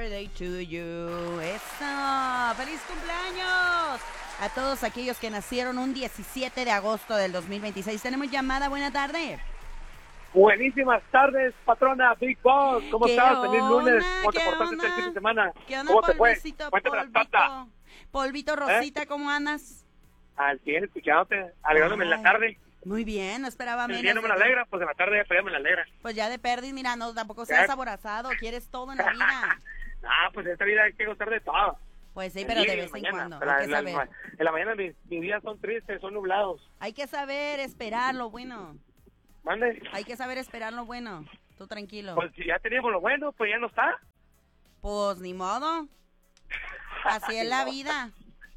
birthday to you. ¡Eso! ¡Feliz cumpleaños! A todos aquellos que nacieron un 17 de agosto del 2026. Tenemos llamada, buena tarde. Buenísimas tardes, patrona Big Boss. ¿Cómo estás? Feliz lunes. ¿Cómo te ¿Qué portaste onda? el fin de semana? ¿Qué onda, ¿Cómo te fue? polvito, Cuéntame la tata. Polvito Rosita, ¿cómo andas? Al 100, escuchándote, alegrándome en la Ay, tarde. Muy bien, no esperaba El menos. día no me la alegra, pues en la tarde ya me la alegra. Pues ya de perdis, mira, no, tampoco seas aborazado, quieres todo en la vida. Ah, pues en esta vida hay que gustar de todo. Pues sí, El pero día de y vez en mañana. cuando, hay que saber. En la mañana mis días son tristes, son nublados. Hay que saber esperar lo bueno. ¿Mande? Hay que saber esperar lo bueno. Tú tranquilo. Pues si ya teníamos lo bueno, pues ya no está. Pues ni modo. Así es la vida.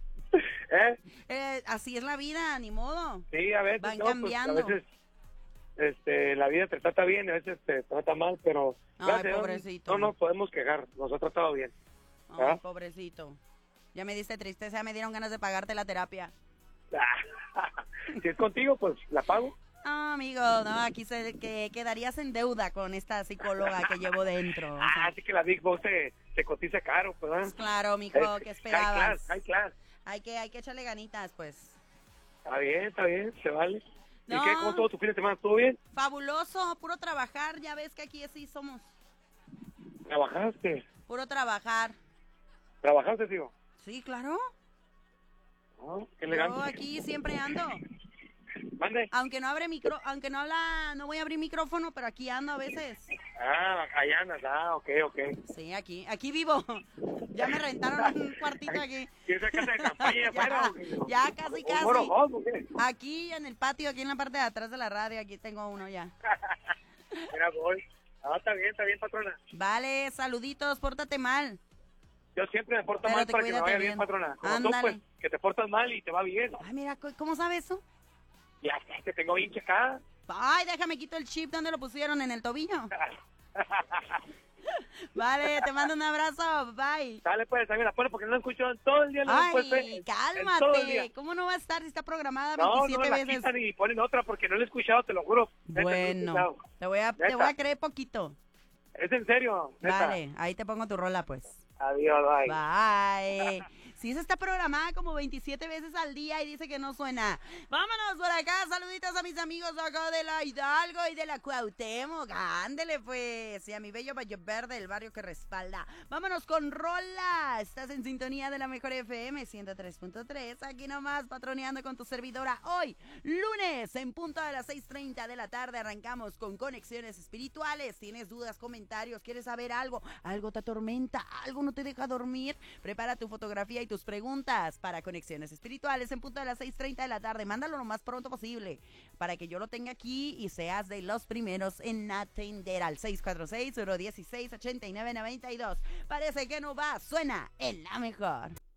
Así es la vida, ni modo. Sí, a veces van no, cambiando. pues, a veces la vida te trata bien, a veces te trata mal, pero Ay, gracias a Dios, pobrecito. no nos podemos quejar, nos ha tratado bien. Ay, pobrecito. Ya me diste tristeza, me dieron ganas de pagarte la terapia. Si es contigo, pues la pago. No, amigo, no, aquí que quedarías en deuda con esta psicóloga que llevo dentro. O sea, Así que la Big Boss te cotiza caro, pues. pues claro, mijo, ¿qué esperabas? High class. Hay que echarle ganitas, pues. Está bien, se vale. No. ¿Y qué? ¿Cómo estuvo tu fin de semana? ¿Estuvo bien? Fabuloso, puro trabajar, ya ves que aquí así somos. ¿Trabajaste? Puro trabajar. ¿Trabajaste, tío? Sí, claro. Oh, qué elegante. Yo aquí siempre ando. Mande. Aunque no no voy a abrir micrófono, pero aquí ando a veces. Allá andas, ok. Sí, aquí vivo. Ya me rentaron un cuartito aquí. ¿Y esa casa de campaña afuera? Ya casi. ¿O qué? Aquí en el patio, aquí en la parte de atrás de la radio, aquí tengo uno ya. Mira, voy. Está bien, patrona. Vale, saluditos, pórtate mal. Yo siempre me porto Pero mal te para que me cuídate vaya bien, bien. patrona. Como Ándale. tú, pues, que te portas mal y te va bien. Ay, mira, ¿cómo sabes eso? Ya sé que tengo hincha acá. Ay, déjame quito el chip, ¿dónde lo pusieron? ¿En el tobillo? Vale, te mando un abrazo, bye. Dale, pues, también la pone porque no lo escucho todo el día. Ay, cálmate. ¿Cómo no va a estar si está programada 27 la veces? quitan y ponen otra porque no la he escuchado, te lo juro. Neta, Bueno, no te voy a creer poquito. ¿Es en serio? Neta. Vale, ahí te pongo tu rola, pues. Adiós, bye. Bye. Si esa está programada como 27 veces al día y dice que no suena. Vámonos por acá. Saluditos a mis amigos acá de la Hidalgo y de la Cuauhtémoc. Ándele pues. Y a mi bello Valle Verde, el barrio que respalda. Vámonos con rola. Estás en sintonía de la mejor FM 103.3. Aquí nomás patroneando con tu servidora. Hoy, lunes, en punto de las 6:30 de la tarde, arrancamos con conexiones espirituales. ¿Tienes dudas, comentarios? ¿Quieres saber algo? ¿Algo te atormenta? ¿Algo no te deja dormir? Prepara tu fotografía y tus preguntas para Conexiones Espirituales en punto de las 6:30 de la tarde. Mándalo lo más pronto posible para que yo lo tenga aquí y seas de los primeros en atender al 646-116-8992. Parece que no va, suena en la mejor.